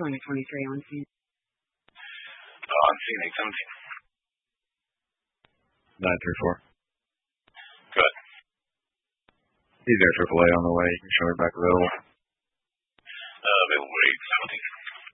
2023 on scene. On scene 817. 934. Good. He's there, AAA on the way. You can show me back available. Available 817.